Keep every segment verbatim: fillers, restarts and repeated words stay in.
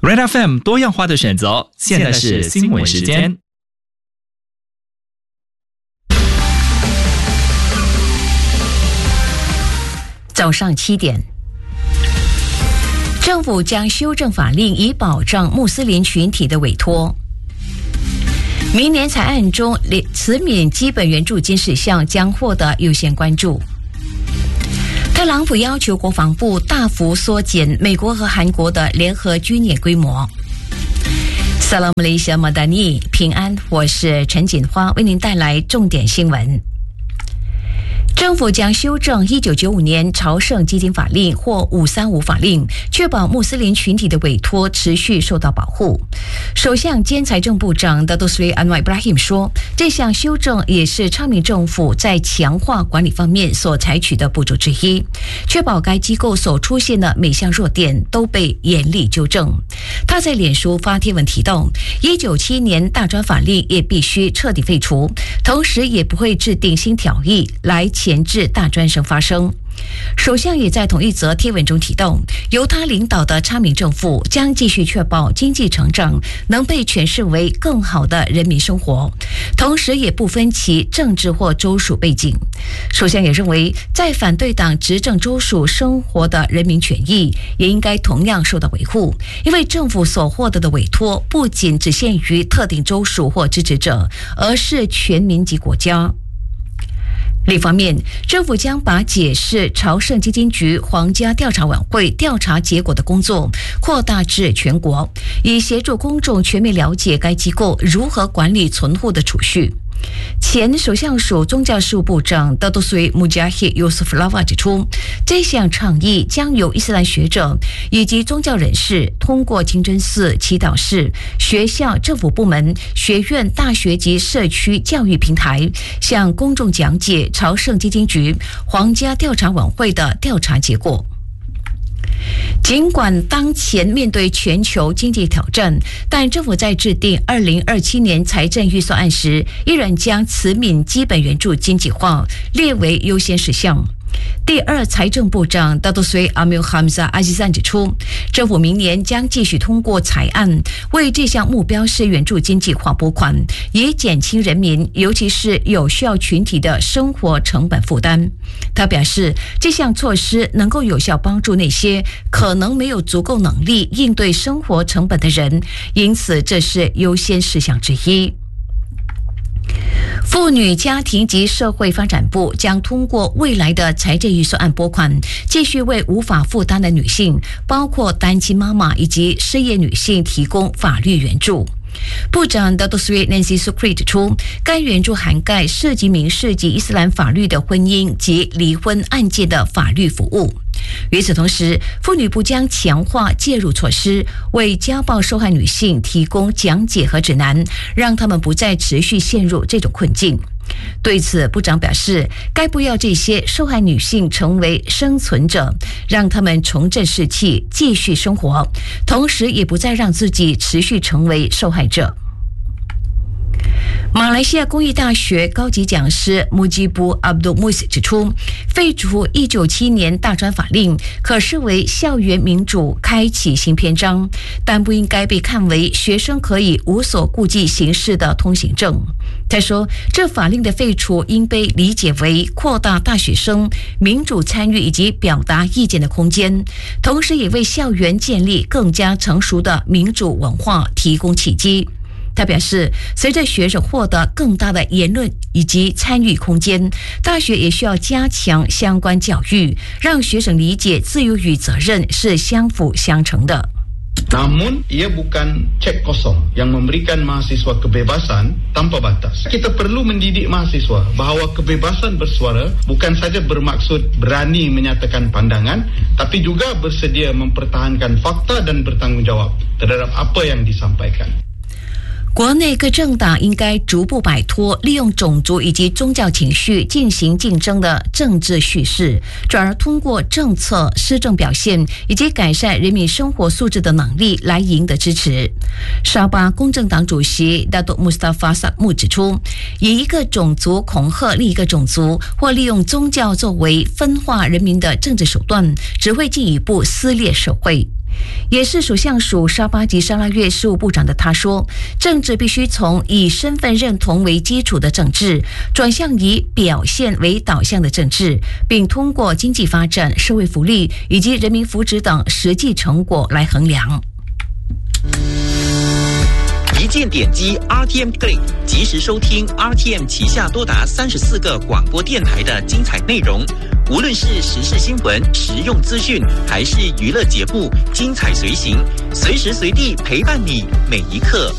Red F M 多样化的选择，现在是新闻时间。 早上七点，政府将修正法令以保障穆斯林群体的委托。明年财案中，此免基本援助金事项将获得优先关注。特朗普要求国防部大幅缩减美国和韩国的联合军演规模。萨拉姆雷西亚马达尼平安，我是陈锦花，为您带来重点新闻。政府将修正一九九五年朝圣基金法令或五三五法令，确保穆斯林群体的委托持续受到保护。首相兼财政部长达多斯里安瓦伊布拉希姆说，这项修正也是昌明政府在强化管理方面所采取的步骤之一，确保该机构所出现的每项弱点都被严厉纠正。他在脸书发帖文提到，一九七一年大专法令也必须彻底废除，同时也不会制定新条例来前置大专生发生。首相也在同一则贴文中提到，由他领导的昌明政府将继续确保经济成长能被诠释为更好的人民生活，同时也不分其政治或州属背景。首相也认为，在反对党执政州属生活的人民权益也应该同样受到维护，因为政府所获得的委托不仅只限于特定州属或支持者，而是全民及国家。另一方面，政府将把解释朝圣基金局皇家调查委员会调查结果的工作扩大至全国，以协助公众全面了解该机构如何管理存户的储蓄。前首相署宗教事务部长达多斯穆加希尤斯夫拉瓦指出，这项倡议将由伊斯兰学者以及宗教人士通过清真寺、祈祷室、学校、政府部门、学院、大学及社区教育平台向公众讲解朝圣基金局皇家调查委员会的调查结果。尽管当前面对全球经济挑战，但政府在制定二零二七年财政预算案时，依然将此免基本援助金计划列为优先事项。第二财政部长达多斯阿米尔哈姆萨阿基赞指出，政府明年将继续通过财案为这项目标式援助金计划拨款，以减轻人民尤其是有需要群体的生活成本负担。他表示，这项措施能够有效帮助那些可能没有足够能力应对生活成本的人，因此这是优先事项之一。妇女家庭及社会发展部将通过未来的财政预算案拨款，继续为无法负担的女性，包括单亲妈妈以及失业女性提供法律援助。部长达多斯瑞 Nancy Sukri 指出，该援助涵盖涉及民事及伊斯兰法律的婚姻及离婚案件的法律服务。与此同时，妇女部将强化介入措施，为家暴受害女性提供讲解和指南，让她们不再持续陷入这种困境。对此，部长表示，该部要这些受害女性成为生存者，让她们重振士气，继续生活，同时也不再让自己持续成为受害者。马来西亚公益大学高级讲师穆吉布阿卜杜穆斯指出，废除一九七一年大专法令可视为校园民主开启新篇章，但不应该被看为学生可以无所顾忌行事的通行证。他说，这法令的废除应被理解为扩大大学生民主参与以及表达意见的空间，同时也为校园建立更加成熟的民主文化提供契机。他表示，随着学生获得更大的言论以及参与空间，大学也需要加强相关教育，让学生理解自由与责任是相辅相成的。 Namun, ia bukan cek kosong yang memberikan mahasiswa kebebasan tanpa batas. Kita perlu mendidik mahasiswa bahawa kebebasan bersuara bukan saja bermaksud berani menyatakan pandangan, tapi juga bersedia mempertahankan fakta dan bertanggungjawab terhadap apa yang disampaikan。 国内各政党应该逐步摆脱利用种族以及宗教情绪进行竞争的政治叙事，转而通过政策、施政表现以及改善人民生活素质的能力来赢得支持。沙巴公正党主席达多穆斯塔法萨穆指出，以一个种族恐吓另一个种族，或利用宗教作为分化人民的政治手段，只会进一步撕裂社会。 也是首相署沙巴及沙拉越事务部长的他说，政治必须从以身份认同为基础的政治转向以表现为导向的政治，并通过经济发展、社会福利以及人民福祉等实际成果来衡量。 一键点击 R T M Play， 及时收听 R T M 旗下多达三十四个广播电台的精彩内容。无论是时事新闻、实用资讯，还是娱乐节目，精彩随行，随时随地陪伴你每一刻。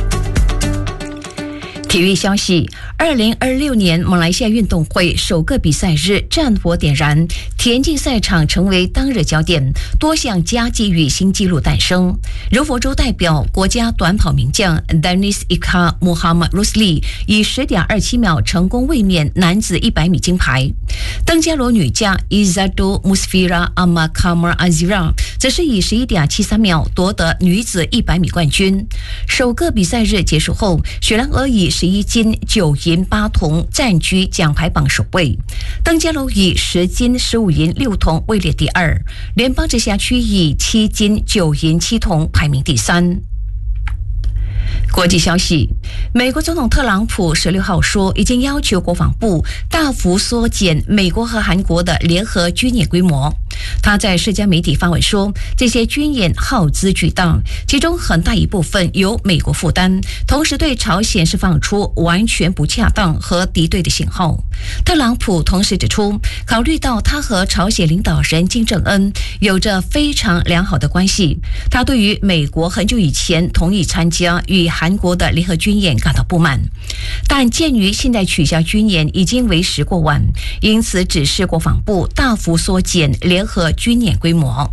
体育消息：二零二六年马来西亚运动会首个比赛日战火点燃，田径赛场成为当日焦点，多项佳绩与新纪录诞生。柔佛州代表国家短跑名将 Danis Ika Muhammad Rusli 以 十点二七秒成功卫冕男子一百米金牌。登嘉楼女将 Izzatu Musfira Ahmad Kamar Azira 则是以 十一点七三秒夺得女子一百米冠军。首个比赛日结束后，雪兰莪以十一金九银八铜占据奖牌榜首位，登嘉楼以十金十五银六铜位列第二，联邦直辖区以七金九银七铜排名第三。国际消息：美国总统特朗普十六号说，已经要求国防部大幅缩减美国和韩国的联合军演规模。他在社交媒体发文说，这些军演耗资巨大，其中很大一部分由美国负担，同时对朝鲜释放出完全不恰当和敌对的信号。特朗普同时指出，考虑到他和朝鲜领导人金正恩有着非常良好的关系，他对于美国很久以前同意参加与韩国的联合军演感到不满，但鉴于现在取消军演已经为时过晚，因此指示国防部大幅缩减联合军演规模。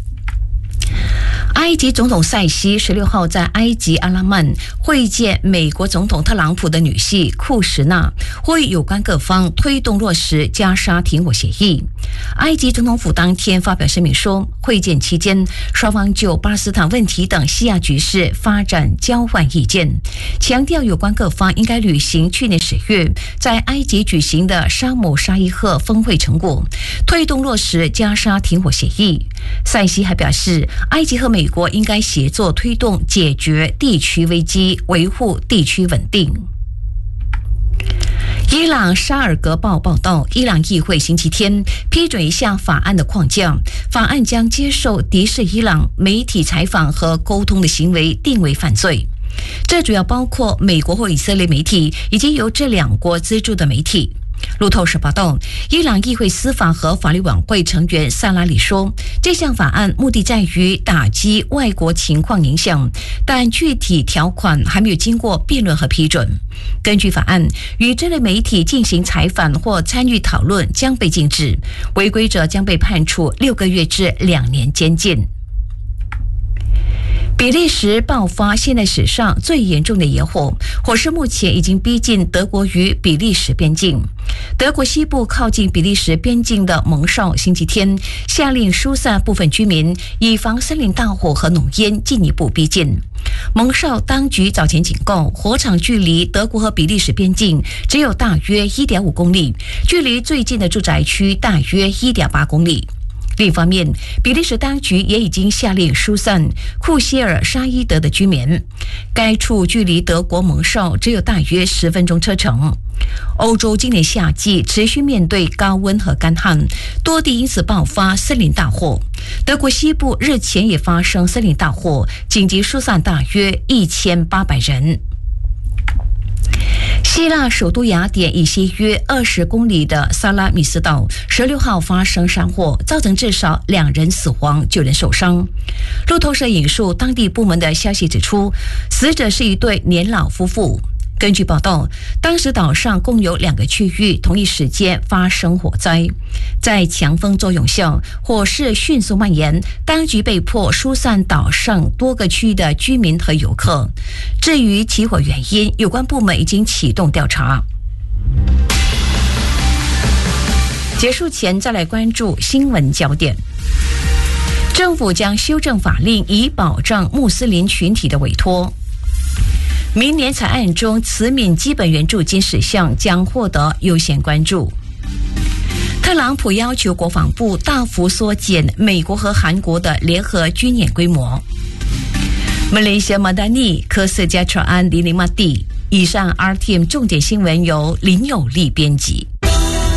埃及总统塞西十六号在埃及阿拉曼会见美国总统特朗普的女婿库什纳，呼吁有关各方推动落实加沙停火协议。埃及总统府当天发表声明说，会见期间双方就巴勒斯坦问题等西亚局势发展交换意见，强调有关各方应该履行去年十月在埃及举行的沙姆沙伊赫峰会成果，推动落实加沙停火协议。塞西还表示，埃及和美国应该协作推动解决地区危机，维护地区稳定。伊朗沙尔格报报道，伊朗议会星期天批准一项法案的框架，法案将接受敌视伊朗媒体采访和沟通的行为定为犯罪。这主要包括美国或以色列媒体以及由这两国资助的媒体。路透社报道，伊朗议会司法和法律委员会成员萨拉里说，这项法案目的在于打击外国情况影响，但具体条款还没有经过辩论和批准。根据法案，与这类媒体进行采访或参与讨论将被禁止，违规者将被判处六个月至两年监禁。比利时爆发现代史上最严重的野火，火势目前已经逼近德国与比利时边境。德国西部靠近比利时边境的蒙绍星期天下令疏散部分居民，以防森林大火和浓烟进一步逼近。蒙绍当局早前警告，火场距离德国和比利时边境只有大约 一点五公里，距离最近的住宅区大约 一点八公里。另一方面，比利时当局也已经下令疏散库希尔沙伊德的居民，该处距离德国蒙绍只有大约十分钟车程。欧洲今年夏季持续面对高温和干旱，多地因此爆发森林大火。德国西部日前也发生森林大火，紧急疏散大约一千八百人。希腊首都雅典以西约二十公里的萨拉米斯岛十六号发生山火，造成至少两人死亡，九人受伤。路透社引述当地部门的消息指出，死者是一对年老夫妇。根据报道，当时岛上共有两个区域同一时间发生火灾，在强风作用下，火势迅速蔓延，当局被迫疏散岛上多个区域的居民和游客。至于起火原因，有关部门已经启动调查。结束前再来关注新闻焦点。政府将修正法令以保障穆斯林群体的委托。明年财案中，此免基本援助金事项将获得优先关注。特特朗普要求国防部大幅缩减美国和韩国的联合军演规模。马来西亚马达尼科斯加特安黎林马蒂。以上 R T M 重点新闻由林有利编辑。